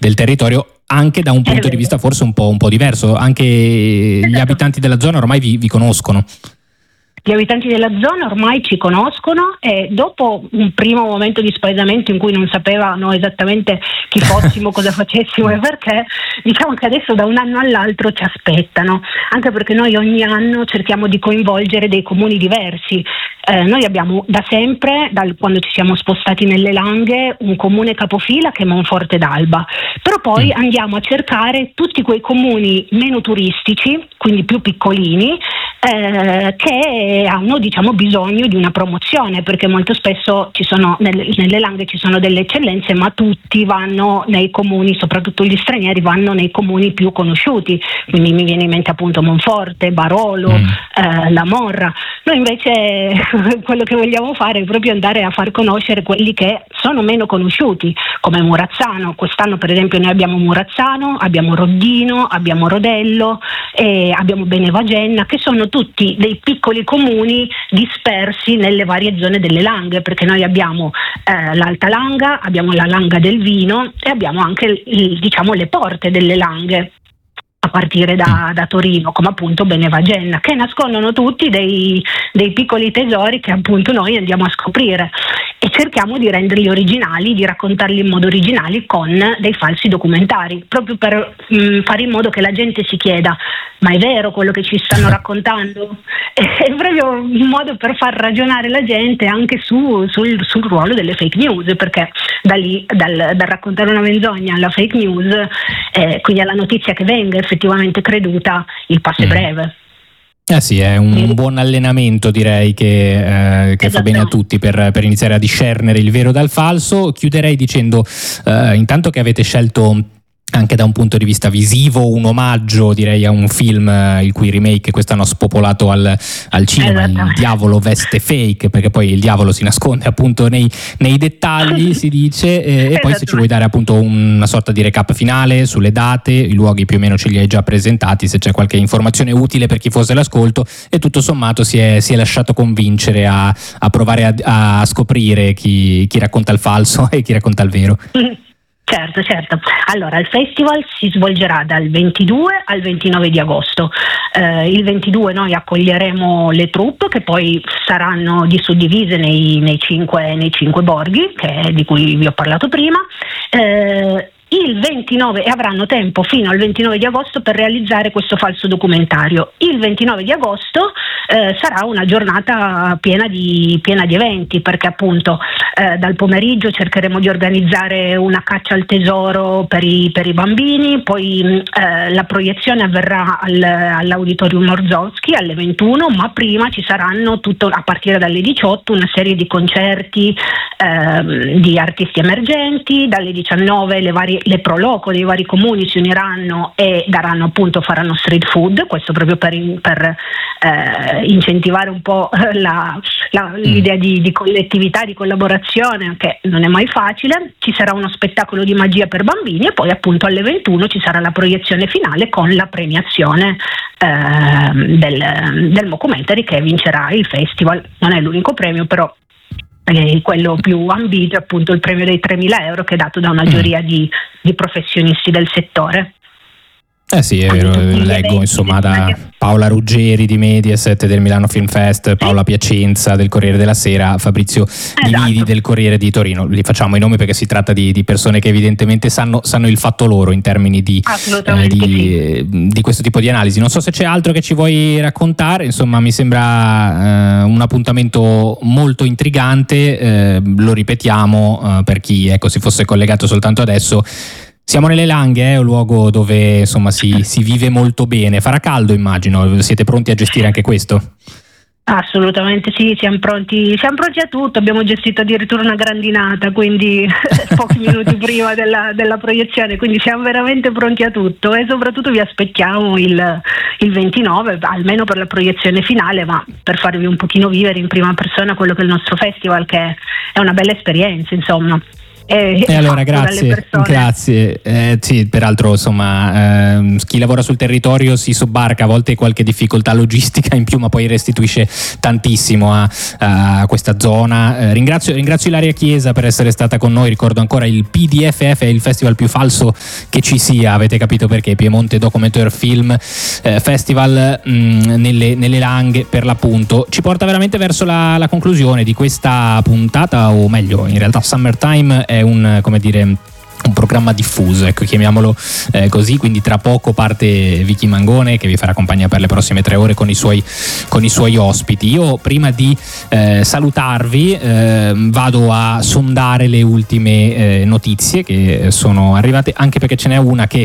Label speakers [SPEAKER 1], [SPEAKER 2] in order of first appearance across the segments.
[SPEAKER 1] del territorio, anche da un punto di vista forse un po' diverso. Anche gli abitanti della zona ormai vi conoscono.
[SPEAKER 2] Gli abitanti della zona ormai ci conoscono, e dopo un primo momento di spaesamento in cui non sapevano esattamente chi fossimo, cosa facessimo e perché, diciamo che adesso da un anno all'altro ci aspettano, anche perché noi ogni anno cerchiamo di coinvolgere dei comuni diversi. Noi abbiamo da sempre, quando ci siamo spostati nelle Langhe, un comune capofila che è Monforte d'Alba, però poi andiamo a cercare tutti quei comuni meno turistici, quindi più piccolini, che hanno, diciamo, bisogno di una promozione, perché molto spesso nelle Langhe ci sono delle eccellenze, ma tutti vanno nei comuni, soprattutto gli stranieri vanno nei comuni più conosciuti, quindi mi viene in mente appunto Monforte, Barolo, La Morra. Noi invece quello che vogliamo fare è proprio andare a far conoscere quelli che sono meno conosciuti, come Murazzano. Quest'anno per esempio noi abbiamo Murazzano, abbiamo Roddino, abbiamo Rodello e abbiamo Benevagenna, che sono tutti dei piccoli comuni dispersi nelle varie zone delle Langhe, perché noi abbiamo l'Alta Langa, abbiamo la Langa del Vino e abbiamo anche diciamo le porte delle Langhe, a partire da Torino, come appunto Benevagenna, che nascondono tutti dei piccoli tesori che appunto noi andiamo a scoprire e cerchiamo di renderli originali, di raccontarli in modo originale con dei falsi documentari, proprio per fare in modo che la gente si chieda: ma è vero quello che ci stanno raccontando? È proprio un modo per far ragionare la gente anche sul ruolo delle fake news, perché da lì, dal raccontare una menzogna alla fake news, quindi alla notizia che venga effettivamente creduta, il passo è breve.
[SPEAKER 1] Sì, è un buon allenamento, direi, che fa bene a tutti per iniziare a discernere il vero dal falso. Chiuderei dicendo intanto che avete scelto anche da un punto di vista visivo un omaggio, direi, a un film il cui remake quest'anno ha spopolato al cinema, Il diavolo veste fake, perché poi il diavolo si nasconde appunto nei dettagli, si dice, e poi se ci vuoi dare appunto una sorta di recap finale sulle date, i luoghi più o meno ce li hai già presentati, se c'è qualche informazione utile per chi fosse all'ascolto, e tutto sommato si è lasciato convincere a provare a scoprire chi racconta il falso e chi racconta il vero.
[SPEAKER 2] Certo. Allora, il festival si svolgerà dal 22 al 29 di agosto. Il 22 noi accoglieremo le troupe, che poi saranno suddivise nei cinque borghi di cui vi ho parlato prima. Il 29, e avranno tempo fino al 29 di agosto per realizzare questo falso documentario. Il 29 di agosto sarà una giornata piena di eventi, perché appunto dal pomeriggio cercheremo di organizzare una caccia al tesoro per i bambini, poi la proiezione avverrà all'Auditorium Norzowski alle 21, ma prima ci saranno a partire dalle 18 una serie di concerti di artisti emergenti. Dalle 19 le pro loco dei vari comuni si uniranno e faranno street food, questo proprio per incentivare un po' l'idea di collettività, di collaborazione, che non è mai facile. Ci sarà uno spettacolo di magia per bambini e poi appunto alle 21 ci sarà la proiezione finale con la premiazione del mockumentary che vincerà il festival. Non è l'unico premio, però quello più ambito è appunto il premio dei 3.000 euro, che è dato da una giuria di professionisti del settore.
[SPEAKER 1] Sì, è vero, leggo insomma da Paola Ruggeri di Mediaset del Milano Film Fest, Paola Piacenza del Corriere della Sera, Fabrizio Dividi del Corriere di Torino. Li facciamo i nomi perché si tratta di persone che evidentemente sanno il fatto loro in termini di questo tipo di analisi. Non so se c'è altro che ci vuoi raccontare, insomma mi sembra un appuntamento molto intrigante, lo ripetiamo per chi si fosse collegato soltanto adesso. Siamo nelle Langhe, è un luogo dove insomma si vive molto bene. Farà caldo, immagino. Siete pronti a gestire anche questo?
[SPEAKER 2] Assolutamente sì, siamo pronti a tutto. Abbiamo gestito addirittura una grandinata, quindi pochi minuti prima della proiezione, quindi siamo veramente pronti a tutto, e soprattutto vi aspettiamo il 29, almeno per la proiezione finale, ma per farvi un pochino vivere in prima persona quello che è il nostro festival, che è una bella esperienza, insomma.
[SPEAKER 1] allora grazie. Sì, peraltro insomma chi lavora sul territorio si sobbarca a volte qualche difficoltà logistica in più, ma poi restituisce tantissimo a questa zona. Ringrazio Ilaria Chiesa per essere stata con noi. Ricordo ancora, il PDFF è il festival più falso che ci sia, avete capito perché, Piemonte Documentary Film Festival nelle Langhe, per l'appunto. Ci porta veramente verso la conclusione di questa puntata, o meglio in realtà Summertime è un programma diffuso, ecco, chiamiamolo così. Quindi tra poco parte Vicky Mangone, che vi farà compagnia per le prossime 3 ore con i suoi ospiti. Io prima di salutarvi vado a sondare le ultime notizie che sono arrivate, anche perché ce n'è una che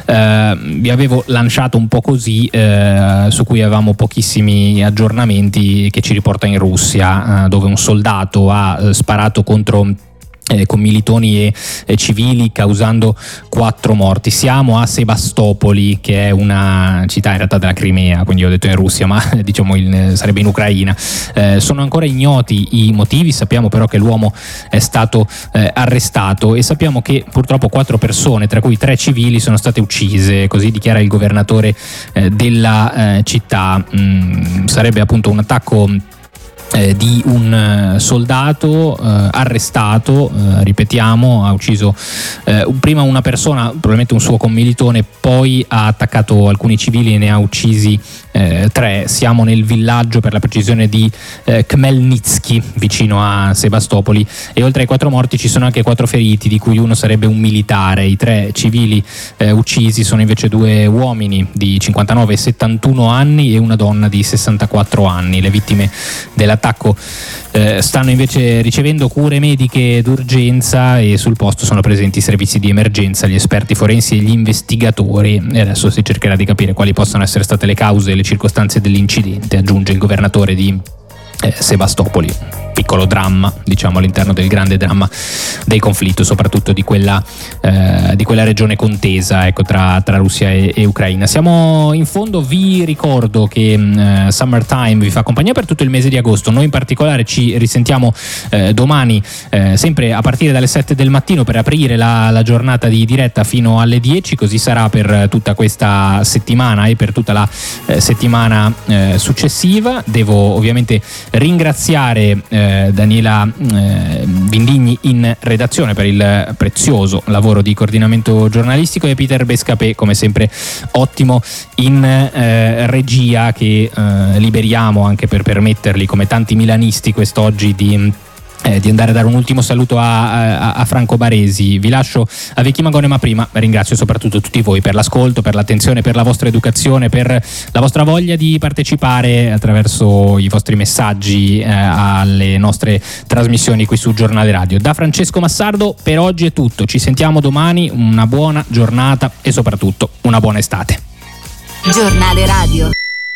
[SPEAKER 1] vi avevo lanciato un po' così, su cui avevamo pochissimi aggiornamenti, che ci riporta in Russia, dove un soldato ha sparato contro commilitoni e civili, causando 4 morti. Siamo a Sebastopoli, che è una città in realtà della Crimea, quindi ho detto in Russia, ma diciamo sarebbe in Ucraina. Sono ancora ignoti i motivi, sappiamo però che l'uomo è stato arrestato, e sappiamo che purtroppo 4 persone, tra cui 3 civili, sono state uccise, così dichiara il governatore della città. Sarebbe appunto un attacco di un soldato arrestato, ripetiamo, ha ucciso prima una persona, probabilmente un suo commilitone, poi ha attaccato alcuni civili e ne ha uccisi 3. Siamo nel villaggio, per la precisione, di Khmelnytsky, vicino a Sebastopoli, e oltre ai 4 morti ci sono anche 4 feriti, di cui uno sarebbe un militare. I 3 civili uccisi sono invece 2 uomini di 59 e 71 anni e una donna di 64 anni. Le vittime dell'attacco stanno invece ricevendo cure mediche d'urgenza, e sul posto sono presenti i servizi di emergenza, gli esperti forensi e gli investigatori, e adesso si cercherà di capire quali possano essere state le cause e le circostanze dell'incidente, aggiunge il governatore di Sebastopoli. Piccolo dramma, diciamo, all'interno del grande dramma del conflitto, soprattutto di quella regione contesa, ecco, tra Russia e Ucraina. Siamo in fondo. Vi ricordo che Summertime vi fa compagnia per tutto il mese di agosto. Noi in particolare ci risentiamo domani, sempre a partire dalle 7 del mattino, per aprire la giornata di diretta fino alle 10. Così sarà per tutta questa settimana e per tutta la settimana successiva. Devo ovviamente ringraziare Daniela Vindigni in redazione per il prezioso lavoro di coordinamento giornalistico, e Peter Bescapè, come sempre ottimo in regia, che liberiamo anche per permettergli, come tanti milanisti quest'oggi, di andare a dare un ultimo saluto a Franco Baresi. Vi lascio a Vicky Mangone, ma prima ringrazio soprattutto tutti voi per l'ascolto, per l'attenzione, per la vostra educazione, per la vostra voglia di partecipare attraverso i vostri messaggi alle nostre trasmissioni qui su Giornale Radio. Da Francesco Massardo per oggi è tutto, ci sentiamo domani. Una buona giornata e soprattutto una buona estate.
[SPEAKER 3] Giornale Radio.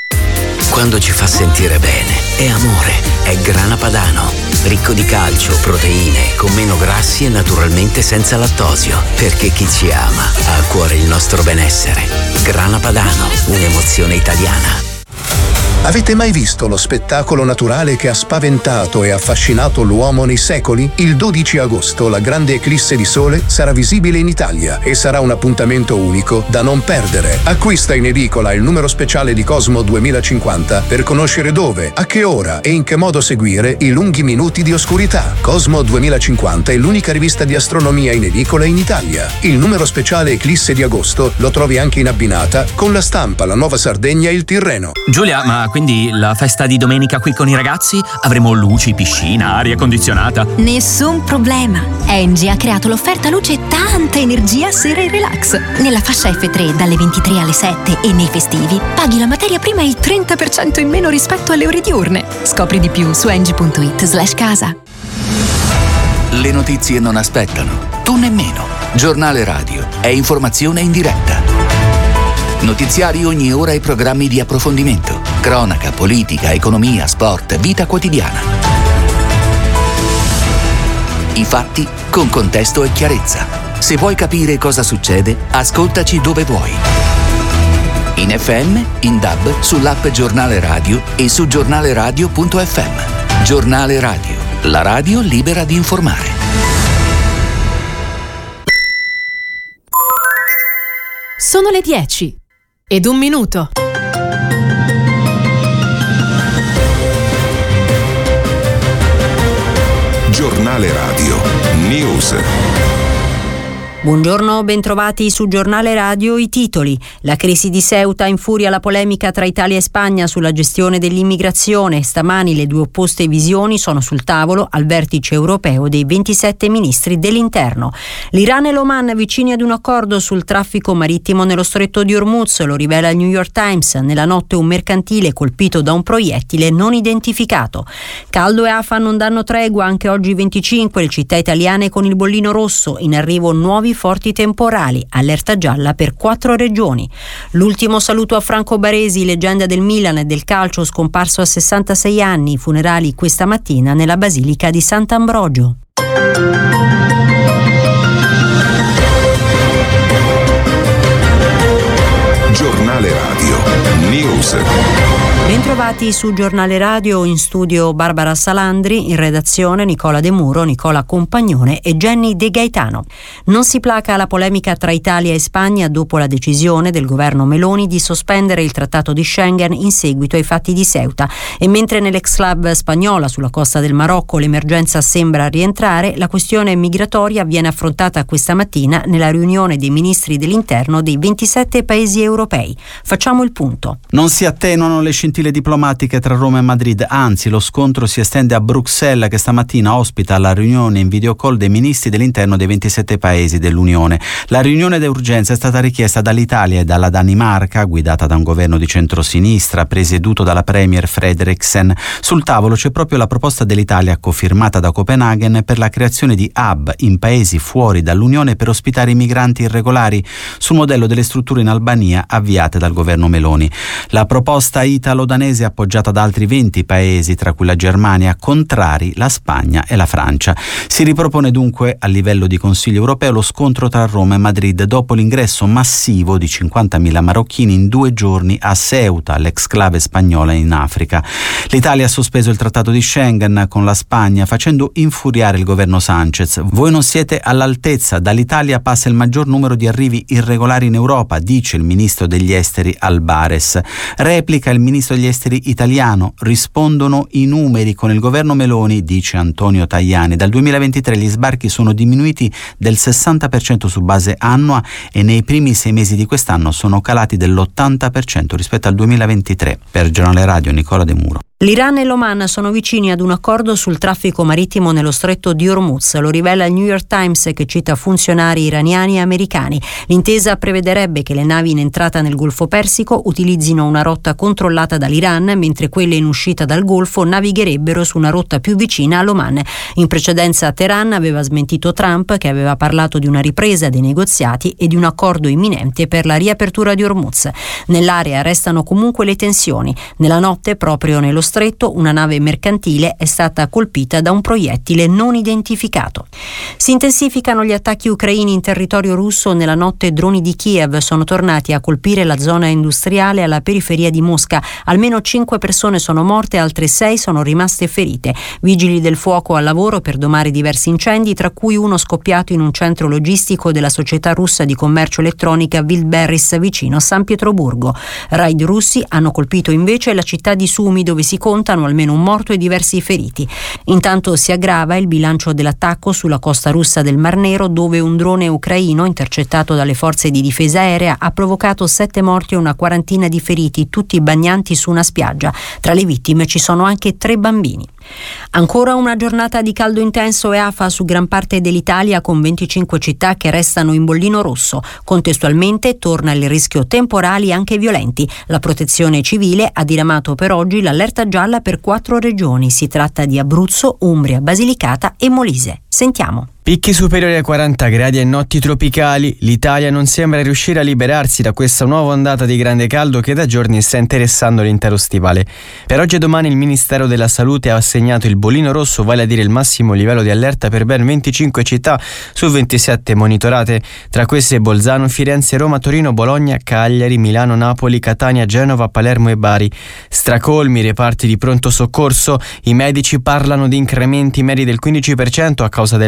[SPEAKER 4] Quando ci fa sentire bene, è amore, è Grana Padano, ricco di calcio, proteine, con meno grassi e naturalmente senza lattosio, perché chi ci ama ha a cuore il nostro benessere. Grana Padano, un'emozione italiana.
[SPEAKER 5] Avete mai visto lo spettacolo naturale che ha spaventato e affascinato l'uomo nei secoli? Il 12 agosto la grande eclisse di sole sarà visibile in Italia e sarà un appuntamento unico da non perdere. Acquista in edicola il numero speciale di Cosmo 2050 per conoscere dove, a che ora e in che modo seguire i lunghi minuti di oscurità. Cosmo 2050 è l'unica rivista di astronomia in edicola in Italia. Il numero speciale eclisse di agosto lo trovi anche in abbinata con La Stampa, La Nuova Sardegna e Il Tirreno.
[SPEAKER 6] Giulia, ma quindi la festa di domenica qui con i ragazzi? Avremo luci, piscina, aria condizionata?
[SPEAKER 3] Nessun problema. Engie ha creato l'offerta luce e tanta energia sera e relax. Nella fascia F3 dalle 23 alle 7 e nei festivi paghi la materia prima il 30% in meno rispetto alle ore diurne. Scopri di più su engie.it/casa.
[SPEAKER 7] Le notizie non aspettano, tu nemmeno. Giornale Radio è informazione in diretta. Notiziari ogni ora e programmi di approfondimento. Cronaca, politica, economia, sport, vita quotidiana. I fatti con contesto e chiarezza. Se vuoi capire cosa succede, ascoltaci dove vuoi. In FM, in DAB, sull'app Giornale Radio e su giornaleradio.fm. Giornale Radio, la radio libera di informare.
[SPEAKER 8] Sono le 10:01.
[SPEAKER 9] Giornale Radio News.
[SPEAKER 10] Buongiorno, bentrovati su Giornale Radio. I titoli. La crisi di Ceuta infuria la polemica tra Italia e Spagna sulla gestione dell'immigrazione. Stamani le due opposte visioni sono sul tavolo al vertice europeo dei 27 ministri dell'interno. L'Iran e l'Oman vicini ad un accordo sul traffico marittimo nello stretto di Hormuz, lo rivela il New York Times. Nella notte un mercantile colpito da un proiettile non identificato. Caldo e afa non danno tregua, anche oggi 25 le città italiane con il bollino rosso, in arrivo nuovi forti temporali, allerta gialla per 4 regioni. L'ultimo saluto a Franco Baresi, leggenda del Milan e del calcio, scomparso a 66 anni, funerali questa mattina nella Basilica di Sant'Ambrogio.
[SPEAKER 9] Giornale Radio News.
[SPEAKER 10] Bentrovati su Giornale Radio, in studio Barbara Salandri, in redazione Nicola De Muro, Nicola Compagnone e Jenny De Gaetano. Non si placa la polemica tra Italia e Spagna dopo la decisione del governo Meloni di sospendere il trattato di Schengen in seguito ai fatti di Ceuta, e mentre nell'ex-club spagnola sulla costa del Marocco l'emergenza sembra rientrare, la questione migratoria viene affrontata questa mattina nella riunione dei ministri dell'interno dei 27 paesi europei. Facciamo il punto.
[SPEAKER 11] Non si attenuano le scintille diplomatiche tra Roma e Madrid, anzi lo scontro si estende a Bruxelles, che stamattina ospita la riunione in videocall dei ministri dell'interno dei 27 paesi dell'Unione. La riunione d'urgenza è stata richiesta dall'Italia e dalla Danimarca, guidata da un governo di centrosinistra presieduto dalla premier Frederiksen. Sul tavolo c'è proprio la proposta dell'Italia, cofirmata da Copenaghen, per la creazione di hub in paesi fuori dall'Unione per ospitare i migranti irregolari, sul modello delle strutture in Albania avviate dal governo Meloni. La proposta italo-danese è appoggiata da altri 20 paesi, tra cui la Germania, contrari la Spagna e la Francia. Si ripropone dunque a livello di Consiglio europeo lo scontro tra Roma e Madrid dopo l'ingresso massivo di 50.000 marocchini in 2 giorni a Ceuta, l'exclave spagnola in Africa. L'Italia ha sospeso il trattato di Schengen con la Spagna, facendo infuriare il governo Sanchez. Voi non siete all'altezza, dall'Italia passa il maggior numero di arrivi irregolari in Europa, dice il ministro degli esteri Albares. Replica il ministro degli esteri italiano: rispondono i numeri, con il governo Meloni, dice Antonio Tajani. Dal 2023 gli sbarchi sono diminuiti del 60% su base annua e nei primi 6 mesi di quest'anno sono calati dell'80% rispetto al 2023. Per Giornale Radio Nicola De Muro.
[SPEAKER 10] L'Iran e l'Oman sono vicini ad un accordo sul traffico marittimo nello stretto di Hormuz, lo rivela il New York Times, che cita funzionari iraniani e americani. L'intesa prevederebbe che le navi in entrata nel Golfo Persico utilizzino una rotta controllata dall'Iran, mentre quelle in uscita dal Golfo navigherebbero su una rotta più vicina all'Oman. In precedenza Teheran aveva smentito Trump, che aveva parlato di una ripresa dei negoziati e di un accordo imminente per la riapertura di Hormuz. Nell'area restano comunque le tensioni. Nella notte, proprio nello stretto, una nave mercantile è stata colpita da un proiettile non identificato. Si intensificano gli attacchi ucraini in territorio russo. Nella notte droni di Kiev sono tornati a colpire la zona industriale alla periferia di Mosca. Almeno 5 persone sono morte, altre 6 sono rimaste ferite. Vigili del fuoco al lavoro per domare diversi incendi, tra cui uno scoppiato in un centro logistico della società russa di commercio elettronica Wildberries vicino San Pietroburgo. Raid russi hanno colpito invece la città di Sumi, dove si contano almeno un morto e diversi feriti. Intanto si aggrava il bilancio dell'attacco sulla costa russa del Mar Nero, dove un drone ucraino intercettato dalle forze di difesa aerea ha provocato 7 morti e una quarantina di feriti, tutti bagnanti su una spiaggia. Tra le vittime ci sono anche 3 bambini. Ancora una giornata di caldo intenso e afa su gran parte dell'Italia, con 25 città che restano in bollino rosso. Contestualmente torna il rischio temporali anche violenti. La Protezione Civile ha diramato per oggi l'allerta gialla per 4 regioni. Si tratta di Abruzzo, Umbria, Basilicata e Molise. Sentiamo.
[SPEAKER 12] Picchi superiori ai 40 gradi e notti tropicali, l'Italia non sembra riuscire a liberarsi da questa nuova ondata di grande caldo che da giorni sta interessando l'intero stivale. Per oggi e domani il Ministero della Salute ha assegnato il bollino rosso, vale a dire il massimo livello di allerta, per ben 25 città su 27 monitorate. Tra queste Bolzano, Firenze, Roma, Torino, Bologna, Cagliari, Milano, Napoli, Catania, Genova, Palermo e Bari. Stracolmi reparti di pronto soccorso, i medici parlano di incrementi medi del 15% a causa dell'afa.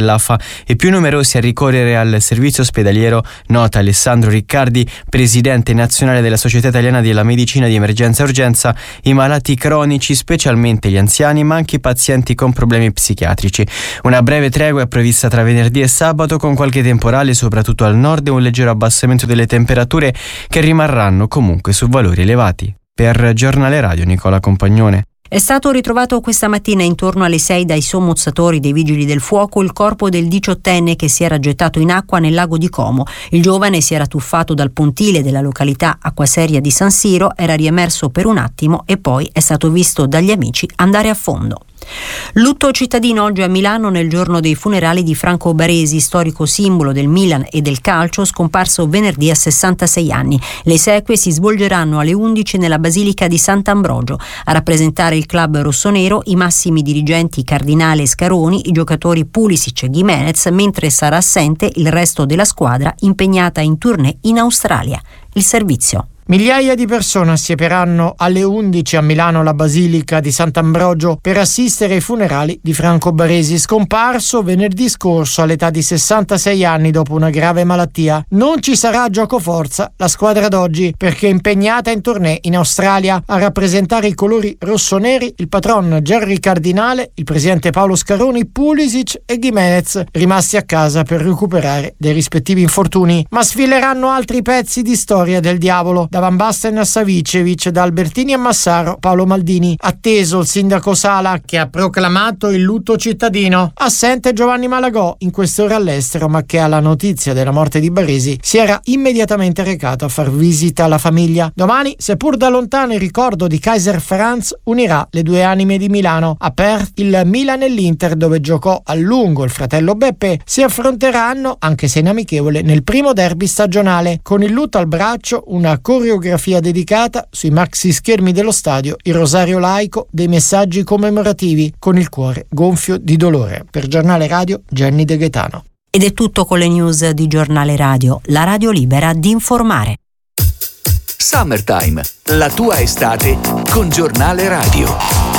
[SPEAKER 12] e più numerosi a ricorrere al servizio ospedaliero, nota Alessandro Riccardi, presidente nazionale della Società Italiana della Medicina di Emergenza e Urgenza, i malati cronici, specialmente gli anziani, ma anche i pazienti con problemi psichiatrici. Una breve tregua è prevista tra venerdì e sabato, con qualche temporale soprattutto al nord e un leggero abbassamento delle temperature che rimarranno comunque su valori elevati. Per Giornale Radio, Nicola Compagnone.
[SPEAKER 10] È stato ritrovato questa mattina intorno alle 6 dai sommozzatori dei Vigili del Fuoco il corpo del 18enne che si era gettato in acqua nel lago di Como. Il giovane si era tuffato dal pontile della località Acquaseria di San Siro, era riemerso per un attimo e poi è stato visto dagli amici andare a fondo. Lutto cittadino oggi a Milano nel giorno dei funerali di Franco Baresi, storico simbolo del Milan e del calcio, scomparso venerdì a 66 anni. Le esequie si svolgeranno alle 11 nella Basilica di Sant'Ambrogio. A rappresentare il club rossonero i massimi dirigenti Cardinale e Scaroni, i giocatori Pulisic e Gimenez, mentre sarà assente il resto della squadra impegnata in tournée in Australia. Il servizio.
[SPEAKER 13] Migliaia di persone assieperanno alle 11 a Milano alla Basilica di Sant'Ambrogio per assistere ai funerali di Franco Baresi, scomparso venerdì scorso all'età di 66 anni dopo una grave malattia. Non ci sarà giocoforza la squadra d'oggi perché è impegnata in tournée in Australia. A rappresentare i colori rossoneri il patron Gerry Cardinale, il presidente Paolo Scaroni, Pulisic e Gimenez, rimasti a casa per recuperare dei rispettivi infortuni. Ma sfileranno altri pezzi di storia del diavolo, da Van Basten a Savicevic, da Albertini a Massaro, Paolo Maldini. Atteso il sindaco Sala, che ha proclamato il lutto cittadino. Assente Giovanni Malagò, in quest'ora all'estero, ma che alla notizia della morte di Baresi si era immediatamente recato a far visita alla famiglia. Domani, seppur da lontano, il ricordo di Kaiser Franz unirà le due anime di Milano. A Perth, il Milan e l'Inter, dove giocò a lungo il fratello Beppe, si affronteranno, anche se in amichevole, nel primo derby stagionale. Con il lutto al braccio, una coreografia dedicata sui maxi schermi dello stadio, il rosario laico dei messaggi commemorativi con il cuore gonfio di dolore. Per Giornale Radio, Jenny De Gaetano.
[SPEAKER 10] Ed è tutto con le news di Giornale Radio, la radio libera di informare.
[SPEAKER 7] Summertime, la tua estate con Giornale Radio.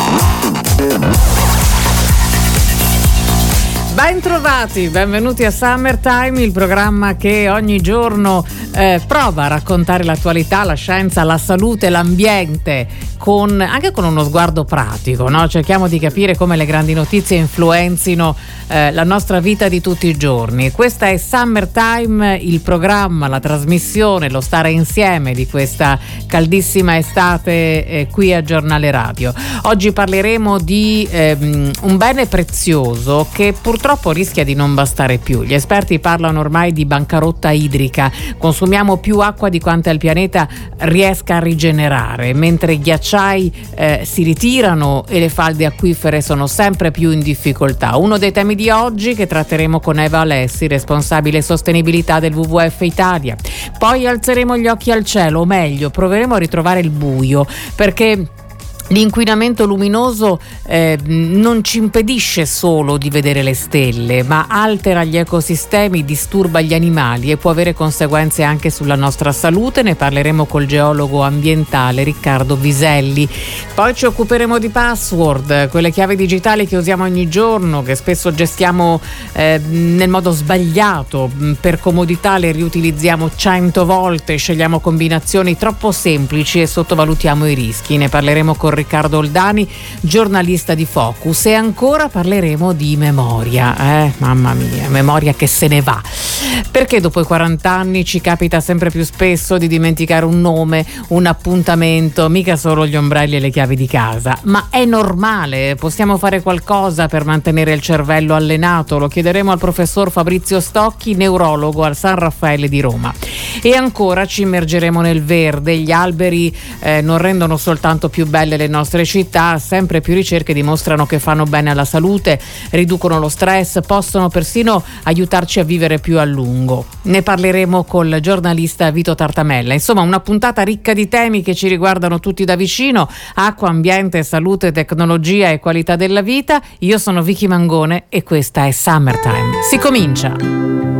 [SPEAKER 14] Bentrovati, benvenuti a Summertime, il programma che ogni giorno prova a raccontare l'attualità, la scienza, la salute, l'ambiente, anche con uno sguardo pratico, no? Cerchiamo di capire come le grandi notizie influenzino la nostra vita di tutti i giorni. Questa è Summertime, il programma, la trasmissione, lo stare insieme di questa caldissima estate qui a Giornale Radio. Oggi parleremo di un bene prezioso che purtroppo rischia di non bastare più. Gli esperti parlano ormai di bancarotta idrica. Consumiamo più acqua di quanta il pianeta riesca a rigenerare, mentre i ghiacciai si ritirano e le falde acquifere sono sempre più in difficoltà. Uno dei temi di oggi che tratteremo con Eva Alessi, responsabile sostenibilità del WWF Italia. Poi alzeremo gli occhi al cielo, o meglio, proveremo a ritrovare il buio, perché l'inquinamento luminoso non ci impedisce solo di vedere le stelle, ma altera gli ecosistemi, disturba gli animali e può avere conseguenze anche sulla nostra salute. Ne parleremo col geologo ambientale Riccardo Viselli. Poi ci occuperemo di password, quelle chiavi digitali che usiamo ogni giorno, che spesso gestiamo nel modo sbagliato. Per comodità le riutilizziamo 100 volte, scegliamo combinazioni troppo semplici e sottovalutiamo i rischi. Ne parleremo con Riccardo Oldani, giornalista di Focus, e ancora parleremo di memoria. Mamma mia, memoria che se ne va. Perché dopo i 40 anni ci capita sempre più spesso di dimenticare un nome, un appuntamento, mica solo gli ombrelli e le chiavi di casa. Ma è normale? Possiamo fare qualcosa per mantenere il cervello allenato? Lo chiederemo al professor Fabrizio Stocchi, neurologo al San Raffaele di Roma. E ancora ci immergeremo nel verde. Gli alberi non rendono soltanto più belle le nostre città, sempre più ricerche dimostrano che fanno bene alla salute, riducono lo stress, possono persino aiutarci a vivere più a lungo. Ne parleremo col giornalista Vito Tartamella. Insomma, una puntata ricca di temi che ci riguardano tutti da vicino: acqua, ambiente, salute, tecnologia e qualità della vita. Io sono Vicky Mangone e questa è Summertime. Si comincia!